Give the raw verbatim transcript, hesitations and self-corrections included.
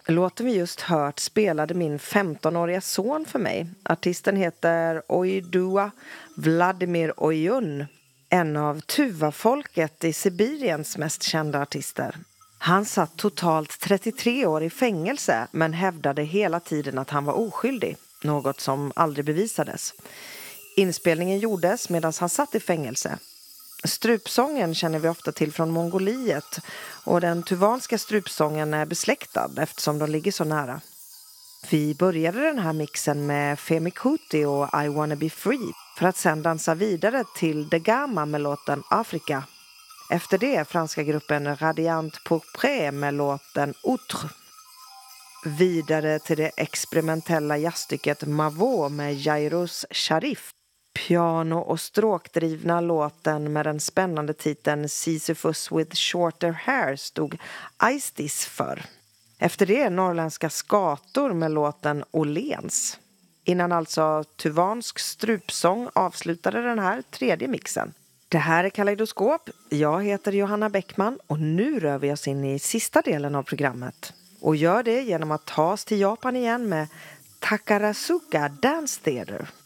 Låten vi just hört spelade min femtonåriga son för mig. Artisten heter Ojdua Vladimir Oyun, en av Tuva-folket i Sibiriens mest kända artister. Han satt totalt trettiotre år i fängelse men hävdade hela tiden att han var oskyldig, något som aldrig bevisades. Inspelningen gjordes medan han satt i fängelse. Strupsången känner vi ofta till från Mongoliet och den tuvanska strupsången är besläktad eftersom de ligger så nära. Vi började den här mixen med Femi Kuti och I Wanna Be Free för att sedan dansa vidare till De Gama med låten Afrika. Efter det franska gruppen Radiant Pourpré med låten Outre. Vidare till det experimentella jazzstycket Mavo med Jairus Sharif. Piano- och stråkdrivna låten med den spännande titeln Sisyphus with shorter hair stod Aistis för. Efter det norrländska skator med låten Åhléns. Innan alltså tuvansk strupsång avslutade den här tredje mixen. Det här är Kaleidoskop. Jag heter Johanna Bäckman och nu rör vi oss in i sista delen av programmet. Och gör det genom att ta oss till Japan igen med Takarazuka Dance Theater.